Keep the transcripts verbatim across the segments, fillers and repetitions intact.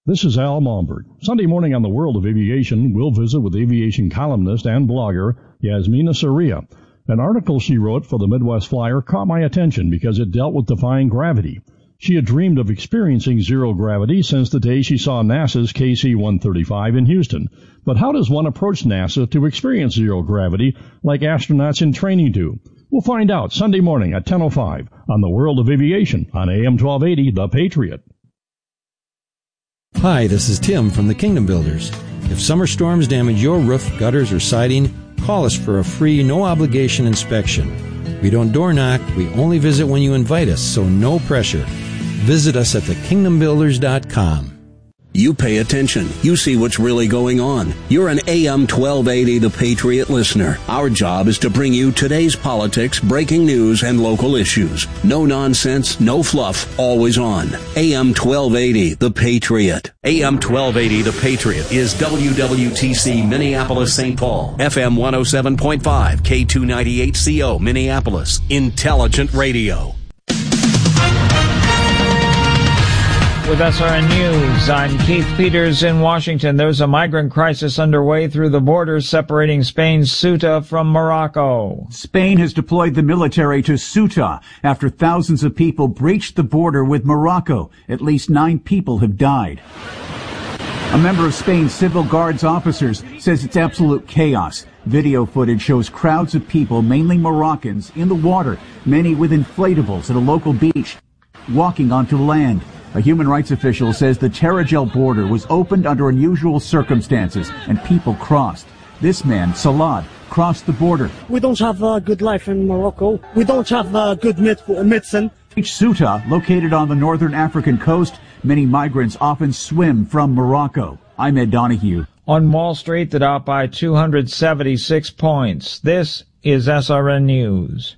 This is Al Malmberg. Sunday morning on the World of Aviation, we'll visit with aviation columnist and blogger Yasmina Saria. An article she wrote for the Midwest Flyer caught my attention because it dealt with defying gravity. She had dreamed of experiencing zero gravity since the day she saw NASA's K C one thirty-five in Houston. But how does one approach NASA to experience zero gravity like astronauts in training do? We'll find out Sunday morning at ten oh five on the World of Aviation on A M twelve eighty, The Patriot. Hi, this is Tim from the Kingdom Builders. If summer storms damage your roof, gutters, or siding, call us for a free, no-obligation inspection. We don't door knock, we only visit when you invite us, so no pressure. Visit us at the kingdom builders dot com. You pay attention. You see what's really going on. You're an A M twelve eighty The Patriot listener. Our job is to bring you today's politics, breaking news, and local issues. No nonsense, no fluff, always on. A M twelve eighty The Patriot. A M twelve eighty The Patriot is W W T C Minneapolis Saint Paul, F M one oh seven point five, K two ninety-eight C O Minneapolis, Intelligent Radio. With S R N News, I'm Keith Peters in Washington. There's a migrant crisis underway through the border separating Spain's Ceuta from Morocco. Spain has deployed the military to Ceuta after thousands of people breached the border with Morocco. At least nine people have died. A member of Spain's civil guards officers says it's absolute chaos. Video footage shows crowds of people, mainly Moroccans, in the water, many with inflatables at a local beach, walking onto land. A human rights official says the Tarajal border was opened under unusual circumstances and people crossed. This man, Salad, crossed the border. We don't have a good life in Morocco. We don't have a good med- medicine. Ceuta, located on the northern African coast, many migrants often swim from Morocco. I'm Ed Donahue. On Wall Street, the Dow by two hundred seventy-six points. This is S R N News.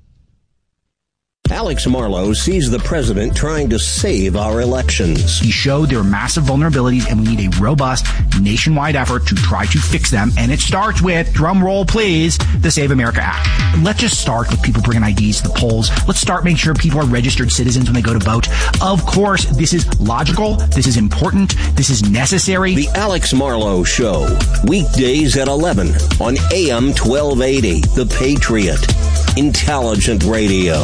Alex Marlow sees the president trying to save our elections. He showed there are massive vulnerabilities and we need a robust nationwide effort to try to fix them. And it starts with, drum roll please, the Save America Act. Let's just start with people bringing I Ds to the polls. Let's start making sure people are registered citizens when they go to vote. Of course, this is logical. This is important. This is necessary. The Alex Marlow Show, weekdays at eleven on A M twelve eighty, The Patriot, Intelligent Radio.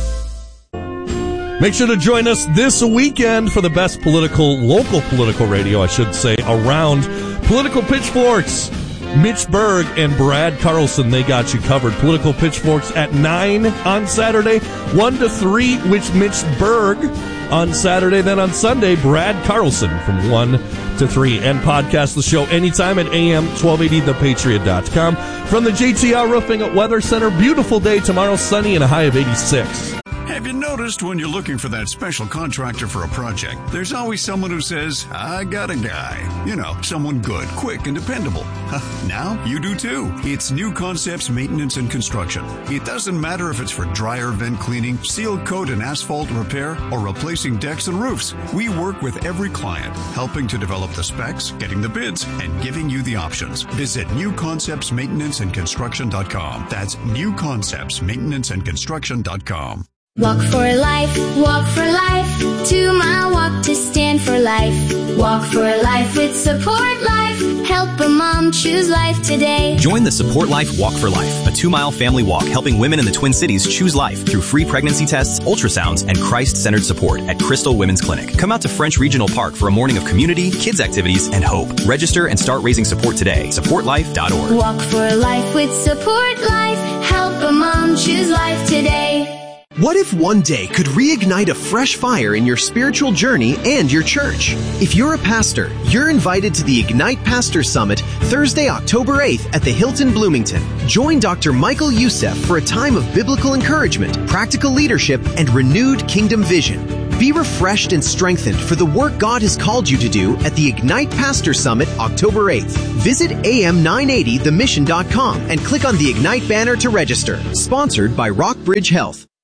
Make sure to join us this weekend for the best political, local political radio, I should say, around. Political Pitchforks. Mitch Berg and Brad Carlson, they got you covered. Political Pitchforks at nine on Saturday, one to three with Mitch Berg on Saturday. Then on Sunday, Brad Carlson from one to three. And podcast the show anytime at A M twelve eighty the patriot dot com. From the J T R Roofing at Weather Center, beautiful day tomorrow, sunny and a high of eighty-six. Have you noticed when you're looking for that special contractor for a project, there's always someone who says, I got a guy. You know, someone good, quick, and dependable. Now you do too. It's New Concepts Maintenance and Construction. It doesn't matter if it's for dryer vent cleaning, seal coat and asphalt repair, or replacing decks and roofs. We work with every client, helping to develop the specs, getting the bids, and giving you the options. Visit new concepts maintenance and construction dot com. That's new concepts maintenance and construction dot com. Walk for life, walk for life, two-mile walk to stand for life. Walk for life with Support Life, help a mom choose life today. Join the Support Life Walk for Life, a two-mile family walk helping women in the Twin Cities choose life through free pregnancy tests, ultrasounds, and Christ-centered support at Crystal Women's Clinic. Come out to French Regional Park for a morning of community, kids activities, and hope. Register and start raising support today. support life dot org. Walk for life with Support Life, help a mom choose life today. What if one day could reignite a fresh fire in your spiritual journey and your church? If you're a pastor, you're invited to the Ignite Pastor Summit Thursday, October eighth at the Hilton Bloomington. Join Doctor Michael Youssef for a time of biblical encouragement, practical leadership, and renewed kingdom vision. Be refreshed and strengthened for the work God has called you to do at the Ignite Pastor Summit October eighth. Visit A M nine eighty the mission dot com and click on the Ignite banner to register. Sponsored by Rockbridge Health.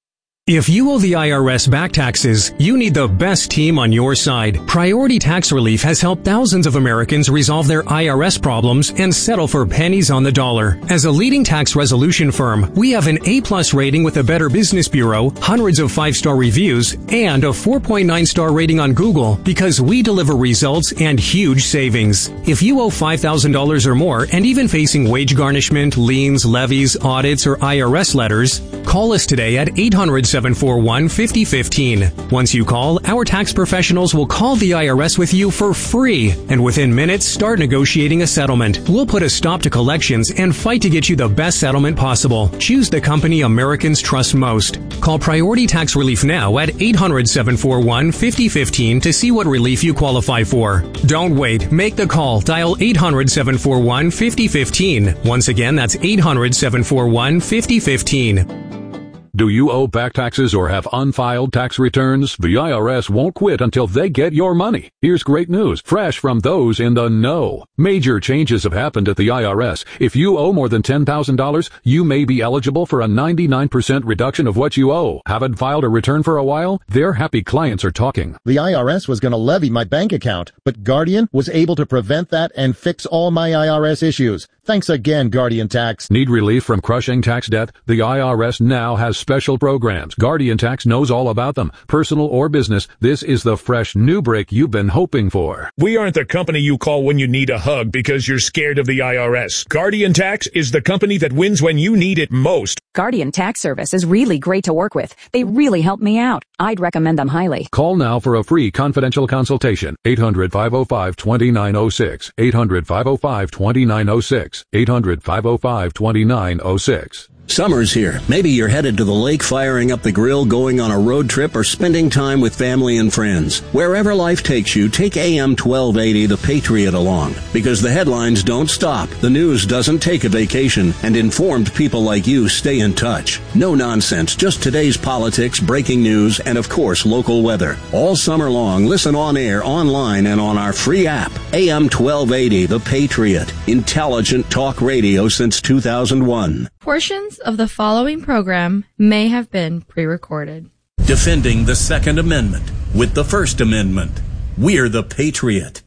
If you owe the I R S back taxes, you need the best team on your side. Priority Tax Relief has helped thousands of Americans resolve their I R S problems and settle for pennies on the dollar. As a leading tax resolution firm, we have an A-plus rating with the Better Business Bureau, hundreds of five-star reviews, and a four point nine star rating on Google because we deliver results and huge savings. If you owe five thousand dollars or more and even facing wage garnishment, liens, levies, audits, or I R S letters, call us today at eight hundred, seven four one, five oh one five. Once you call, our tax professionals will call the I R S with you for free, and within minutes start negotiating a settlement. We'll put a stop to collections and fight to get you the best settlement possible. Choose the company Americans trust most. Call Priority Tax Relief now at eight hundred, seven four one, five oh one five to see what relief you qualify for. Don't wait. Make the call. Dial eight hundred, seven four one, five oh one five. Once again, that's eight hundred, seven four one, five oh one five. Do you owe back taxes or have unfiled tax returns? The I R S won't quit until they get your money. Here's great news, fresh from those in the know. Major changes have happened at the I R S. If you owe more than ten thousand dollars, you may be eligible for a ninety-nine percent reduction of what you owe. Haven't filed a return for a while? Their happy clients are talking. The I R S was going to levy my bank account, but Guardian was able to prevent that and fix all my I R S issues. Thanks again, Guardian Tax. Need relief from crushing tax debt? The I R S now has special programs. Guardian Tax knows all about them. Personal or business, this is the fresh new break you've been hoping for. We aren't the company you call when you need a hug because you're scared of the I R S. Guardian Tax is the company that wins when you need it most. Guardian Tax Service is really great to work with. They really help me out. I'd recommend them highly. Call now for a free confidential consultation. eight hundred, five oh five, two nine oh six. eight hundred, five oh five, two nine oh six. eight hundred, five oh five, two nine oh six. Summer's here. Maybe you're headed to the lake, firing up the grill, going on a road trip, or spending time with family and friends. Wherever life takes you, take A M twelve eighty The Patriot along. Because the headlines don't stop, the news doesn't take a vacation, and informed people like you stay in touch. No nonsense, just today's politics, breaking news, and of course, local weather. All summer long, listen on air, online, and on our free app. A M twelve eighty The Patriot. Intelligent talk radio since two thousand one. Portions of the following program may have been pre-recorded. Defending the Second Amendment with the First Amendment. We're the Patriot.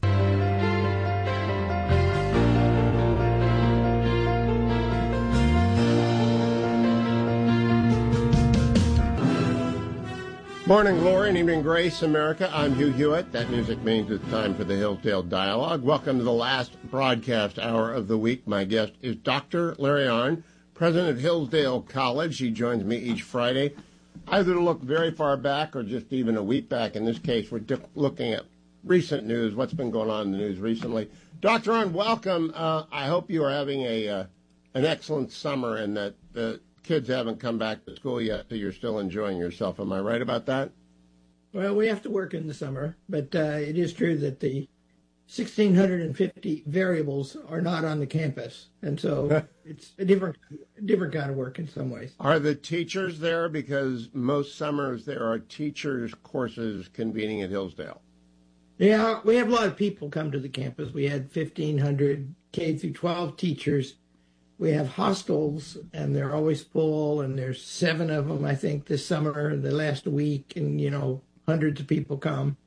Morning glory and evening grace, America. I'm Hugh Hewitt. That music means it's time for the Hillsdale Dialogue. Welcome to the last broadcast hour of the week. My guest is Doctor Larry Arnn, president of Hillsdale College. He joins me each Friday, either to look very far back or just even a week back. In this case, we're di- looking at recent news, what's been going on in the news recently. Doctor Arnn, welcome. Uh, I hope you are having a uh, an excellent summer and that the kids haven't come back to school yet, so you're still enjoying yourself. Am I right about that? Well, we have to work in the summer, but uh, it is true that the one thousand six hundred fifty variables are not on the campus, and so it's a different different kind of work in some ways. Are the teachers there? Because most summers there are teachers' courses convening at Hillsdale. Yeah, we have a lot of people come to the campus. We had fifteen hundred K through twelve teachers. We have hostels, and they're always full, and there's seven of them, I think, this summer, the last week, and, you know, hundreds of people come.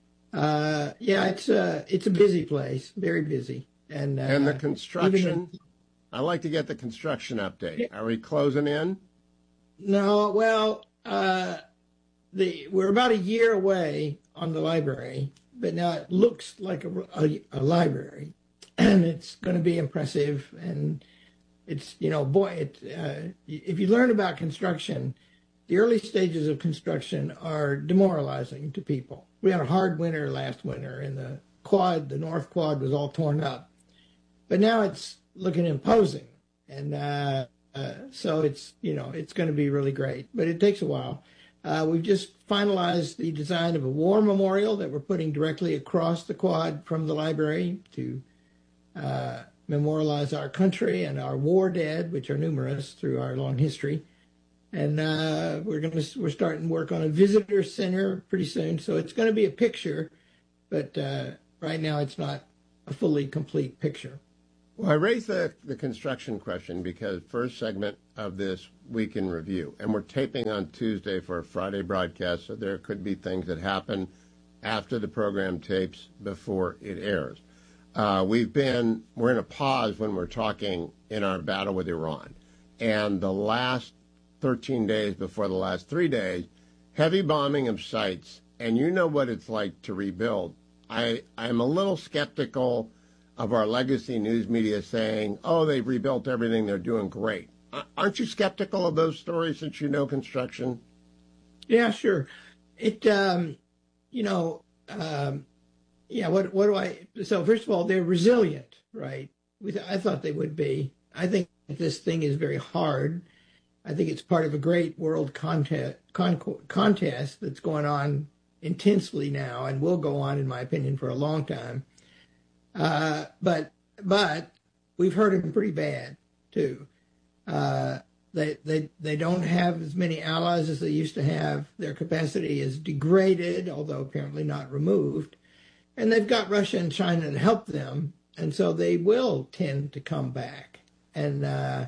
Uh, yeah, it's a, it's a busy place, very busy. And, uh, and the construction, even, I like to get the construction update. Yeah. Are we closing in? No, well, uh, the we're about a year away on the library, but now it looks like a, a, a library, and it's going to be impressive, and it's, you know, boy, it, uh, if you learn about construction, the early stages of construction are demoralizing to people. We had a hard winter last winter, and the quad, the North Quad, was all torn up. But now it's looking imposing, and uh, uh, so it's, you know, it's going to be really great. But it takes a while. Uh, we've just finalized the design of a war memorial that we're putting directly across the quad from the library to uh, memorialize our country and our war dead, which are numerous through our long history. And uh, we're going to we're starting work on a visitor center pretty soon. So it's going to be a picture, but uh, right now it's not a fully complete picture. Well, I raised the, the construction question because first segment of this week in review, and we're taping on Tuesday for a Friday broadcast, so there could be things that happen after the program tapes before it airs. Uh, we've been, we're in a pause when we're talking in our battle with Iran. And the last thirteen days before the last three days, heavy bombing of sites, and you know what it's like to rebuild. I, I'm a little skeptical of our legacy news media saying, oh, they've rebuilt everything, they're doing great. Aren't you skeptical of those stories since you know construction? Yeah, sure. It, um, you know, um, yeah, what, what do I, so first of all, they're resilient, right? I thought they would be. I think this thing is very hard. I think it's part of a great world contest, con- contest that's going on intensely now and will go on, in my opinion, for a long time. Uh, but but we've hurt them pretty bad too. Uh, they they they don't have as many allies as they used to have. Their capacity is degraded, although apparently not removed. And they've got Russia and China to help them, and so they will tend to come back. And uh,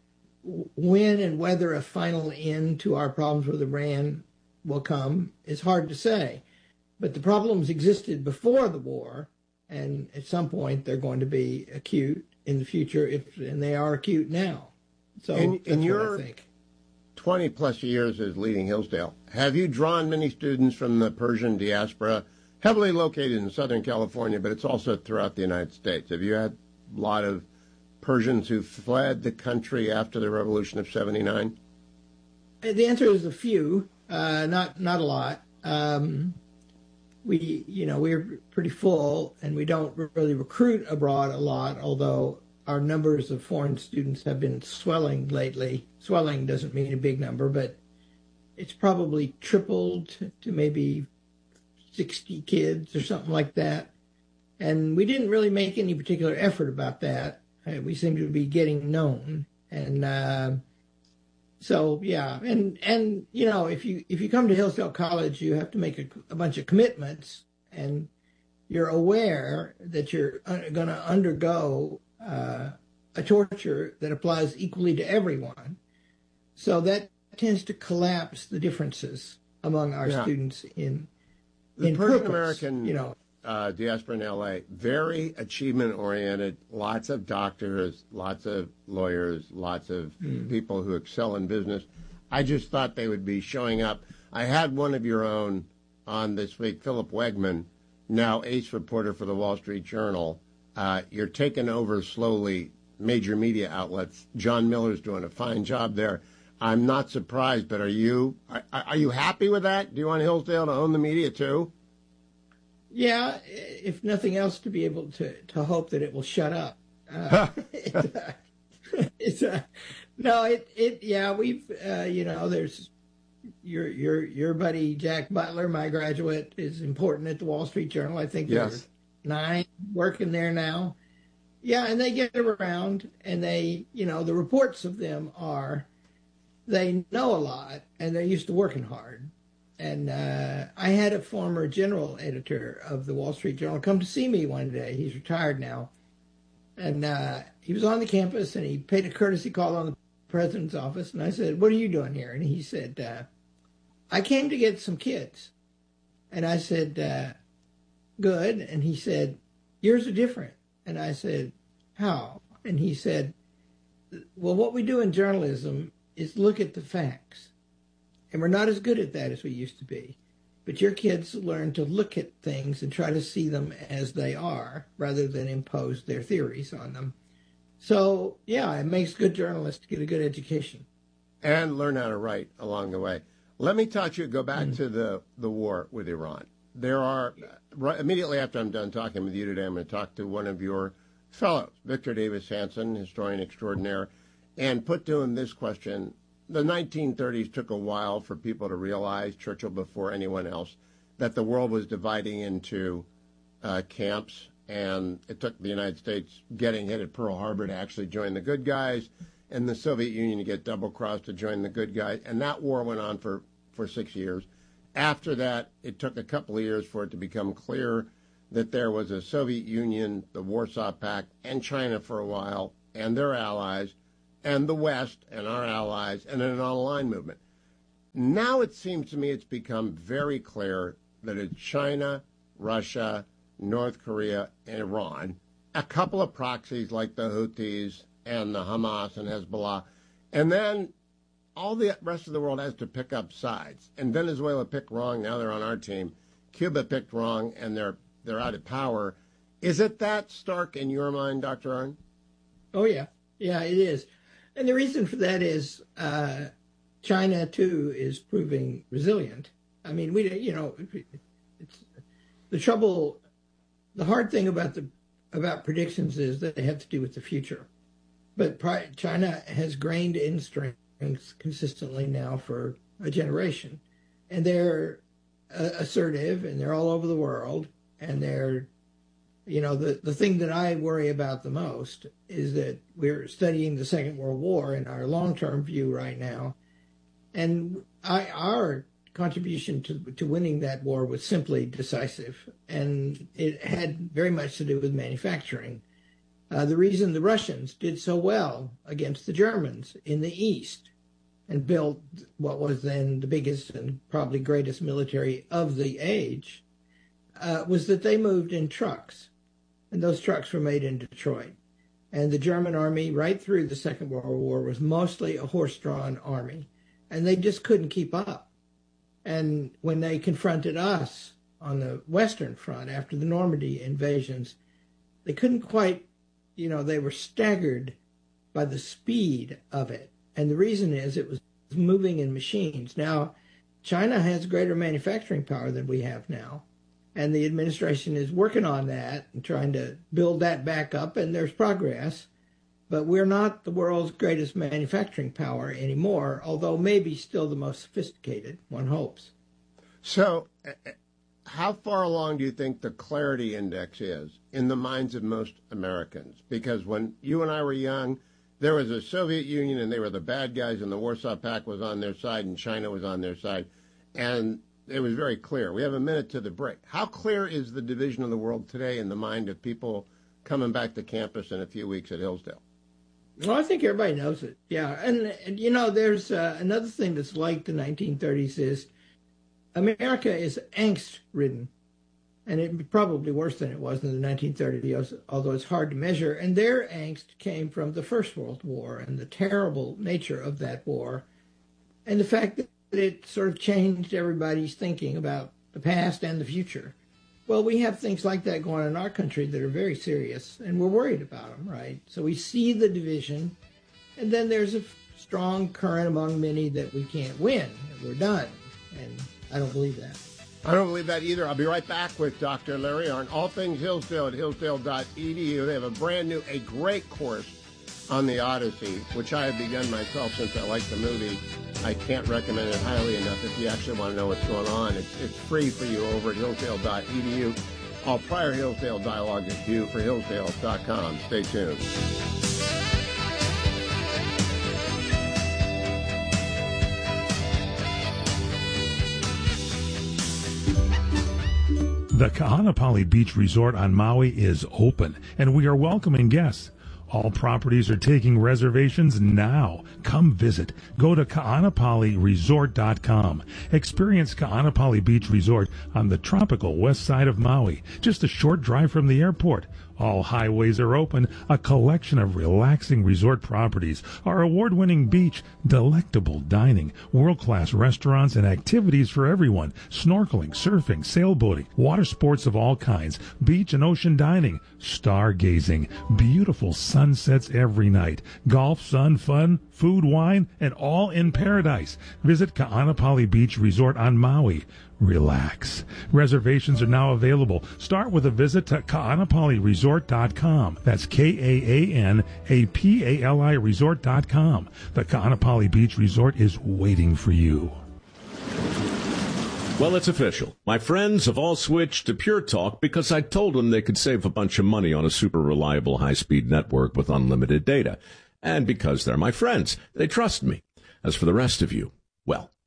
when and whether a final end to our problems with Iran will come is hard to say. But the problems existed before the war. And at some point, they're going to be acute in the future, if and they are acute now. So in, that's in your what I think. twenty plus years as leading Hillsdale, have you drawn many students from the Persian diaspora, heavily located in Southern California, but it's also throughout the United States? Have you had a lot of Persians who fled the country after the Revolution of seventy-nine? The answer is a few, uh, not not a lot. Um, We, you know, we're pretty full, and we don't really recruit abroad a lot, although our numbers of foreign students have been swelling lately. Swelling doesn't mean a big number, but it's probably tripled to maybe sixty kids or something like that. And we didn't really make any particular effort about that. We seem to be getting known. And uh, so, yeah, and, and you know, if you if you come to Hillsdale College, you have to make a, a bunch of commitments, and you're aware that you're going to undergo uh, a torture that applies equally to everyone. So that tends to collapse the differences among our yeah. students in the in Persian purpose, American, you know. Uh, diaspora in L A, very achievement-oriented, lots of doctors, lots of lawyers, lots of Mm. people who excel in business. I just thought they would be showing up. I had one of your own on this week, Philip Wegman, now ace reporter for the Wall Street Journal. Uh, you're taking over slowly major media outlets. John Miller's doing a fine job there. I'm not surprised, but are you are, are you happy with that? Do you want Hillsdale to own the media too? Yeah, if nothing else, to be able to, to hope that it will shut up. Uh, it, uh, it's uh, no, it it yeah, we've uh, you know, there's your your your buddy Jack Butler, my graduate, is important at the Wall Street Journal. I think Yes. there's nine working there now. Yeah, and they get around, and they, you know, the reports of them are they know a lot, and they're used to working hard. And uh, I had a former general editor of the Wall Street Journal come to see me one day. He's retired now. And uh, he was on the campus, and he paid a courtesy call on the president's office. And I said, what are you doing here? And he said, uh, I came to get some kids. And I said, uh, good. And he said, yours are different. And I said, how? And he said, well, what we do in journalism is look at the facts. And we're not as good at that as we used to be. But your kids learn to look at things and try to see them as they are rather than impose their theories on them. So, yeah, it makes good journalists get a good education. And learn how to write along the way. Let me touch you, go back mm. to the, the war with Iran. There are, right, immediately after I'm done talking with you today, I'm going to talk to one of your fellows, Victor Davis Hanson, historian extraordinaire, and put to him this question. The nineteen thirties took a while for people to realize, Churchill before anyone else, that the world was dividing into uh, camps, and it took the United States getting hit at Pearl Harbor to actually join the good guys, and the Soviet Union to get double-crossed to join the good guys, and that war went on for, for six years. After that, it took a couple of years for it to become clear that there was a Soviet Union, the Warsaw Pact, and China for a while, and their allies, and the West and our allies, and an online movement. Now it seems to me it's become very clear that it's China, Russia, North Korea, and Iran, a couple of proxies like the Houthis and the Hamas and Hezbollah, and then all the rest of the world has to pick up sides. And Venezuela picked wrong, now they're on our team. Cuba picked wrong, and they're they're out of power. Is it that stark in your mind, Doctor Arnn? Oh, yeah. Yeah, it is. And the reason for that is uh, China, too, is proving resilient. I mean, we, you know, it's the trouble, the hard thing about the about predictions is that they have to do with the future. But China has gained in strength consistently now for a generation. And they're uh, assertive, and they're all over the world. And they're, you know, the, the thing that I worry about the most is that we're studying the Second World War in our long-term view right now. And I, our contribution to, to winning that war was simply decisive. And it had very much to do with manufacturing. Uh, the reason the Russians did so well against the Germans in the East and built what was then the biggest and probably greatest military of the age uh, was that they moved in trucks. And those trucks were made in Detroit. And the German army, right through the Second World War, was mostly a horse-drawn army. And they just couldn't keep up. And when they confronted us on the Western Front after the Normandy invasions, they couldn't quite, you know, they were staggered by the speed of it. And the reason is it was moving in machines. Now, China has greater manufacturing power than we have now. And the administration is working on that and trying to build that back up, and there's progress. But we're not the world's greatest manufacturing power anymore, although maybe still the most sophisticated, one hopes. So how far along do you think the clarity index is in the minds of most Americans? Because when you and I were young, there was a Soviet Union, and they were the bad guys, and the Warsaw Pact was on their side, and China was on their side. And it was very clear. We have a minute to the break. How clear is the division of the world today in the mind of people coming back to campus in a few weeks at Hillsdale? Well, I think everybody knows it. Yeah. And, and you know, there's uh, another thing that's like the nineteen thirties is America is angst-ridden. And it's probably worse than it was in the nineteen thirties, although it's hard to measure. And their angst came from the First World War and the terrible nature of that war and the fact that it sort of changed everybody's thinking about the past and the future. Well, we have things like that going on in our country that are very serious, and we're worried about them, right? So we see the division, and then there's a strong current among many that we can't win, and we're done. And I don't believe that. I don't believe that either. I'll be right back with Doctor Larry Arnn. All things Hillsdale at hillsdale dot e d u. They have a brand new, a great course on the Odyssey, which I have begun myself since I like the movie. I can't recommend it highly enough if you actually want to know what's going on. It's, it's free for you over at hillsdale dot e d u. All prior Hillsdale dialogue is due for hillsdale dot com. Stay tuned. The Kahanapali Beach Resort on Maui is open, and we are welcoming guests. All properties are taking reservations now. Come visit. Go to kaanapali resort dot com. Experience Kaanapali Beach Resort on the tropical west side of Maui, just a short drive from the airport. All highways are open, a collection of relaxing resort properties, our award-winning beach, delectable dining, world-class restaurants and activities for everyone, snorkeling, surfing, sailboating, water sports of all kinds, beach and ocean dining, stargazing, beautiful sunsets every night, golf, sun, fun, food, wine, and all in paradise. Visit Kaanapali Beach Resort on Maui. Relax. Reservations are now available. Start with a visit to kaanapali resort dot com. That's K A A N A P A L I resort dot com. The Kaanapali Beach Resort is waiting for you. Well, it's official. My friends have all switched to Pure Talk because I told them they could save a bunch of money on a super reliable high-speed network with unlimited data. And because they're my friends, they trust me. As for the rest of you, well,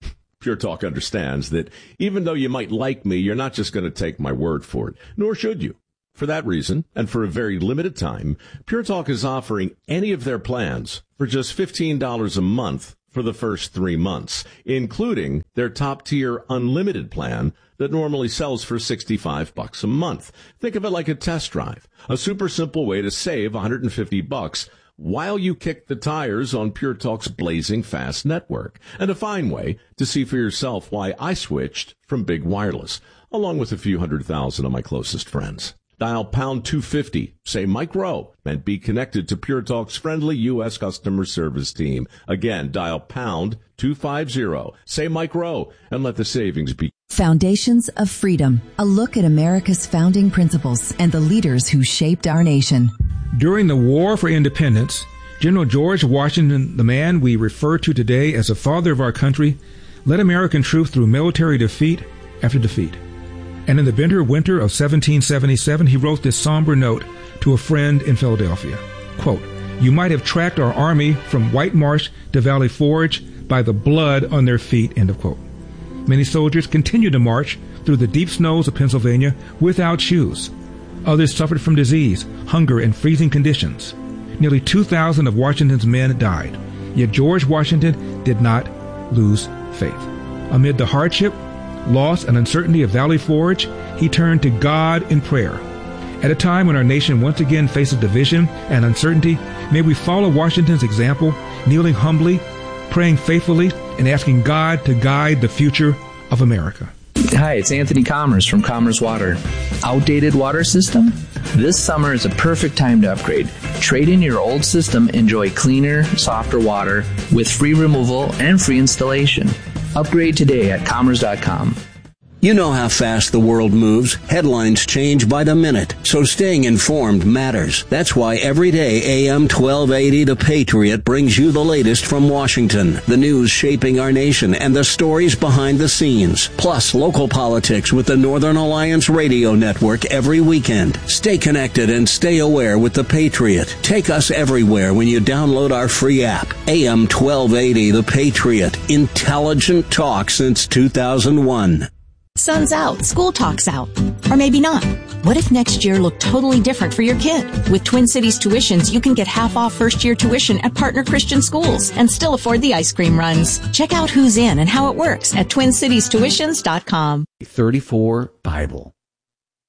Pure Talk understands that even though you might like me, you're not just going to take my word for it, nor should you. For that reason, and for a very limited time, Pure Talk is offering any of their plans for just fifteen dollars a month for the first three months, including their top-tier unlimited plan that normally sells for sixty-five bucks a month. Think of it like a test drive, a super simple way to save one hundred fifty bucks while you kick the tires on Pure Talk's blazing fast network, and a fine way to see for yourself why I switched from Big Wireless, along with a few hundred thousand of my closest friends. Dial pound two fifty, say Mike Rowe, and be connected to Pure Talk's friendly U S customer service team. Again, dial pound two fifty, say Mike Rowe, and let the savings be. Foundations of Freedom, a look at America's founding principles and the leaders who shaped our nation. During the War for Independence, General George Washington, the man we refer to today as the father of our country, led American troops through military defeat after defeat. And in the bitter winter of seventeen seventy-seven, he wrote this somber note to a friend in Philadelphia. Quote, "You might have tracked our army from White Marsh to Valley Forge by the blood on their feet," end of quote. Many soldiers continued to march through the deep snows of Pennsylvania without shoes. Others suffered from disease, hunger, and freezing conditions. Nearly two thousand of Washington's men died. Yet George Washington did not lose faith. Amid the hardship, loss, and uncertainty of Valley Forge, he turned to God in prayer. At a time when our nation once again faces division and uncertainty, may we follow Washington's example, kneeling humbly, praying faithfully, and asking God to guide the future of America. Hi, it's Anthony Commerce from Commerce Water. Outdated water system? This summer is a perfect time to upgrade. Trade in your old system, enjoy cleaner, softer water with free removal and free installation. Upgrade today at commerce dot com. You know how fast the world moves. Headlines change by the minute, so staying informed matters. That's why every day A M twelve eighty The Patriot brings you the latest from Washington, the news shaping our nation, and the stories behind the scenes. Plus, local politics with the Northern Alliance Radio Network every weekend. Stay connected and stay aware with The Patriot. Take us everywhere when you download our free app. A M twelve eighty The Patriot. Intelligent talk since two thousand one. Sun's out, school talk's out. Or maybe not. What if next year looked totally different for your kid? With Twin Cities Tuitions, you can get half off first year tuition at partner Christian schools and still afford the ice cream runs. Check out who's in and how it works at twin cities tuitions dot com. thirty-four Bible.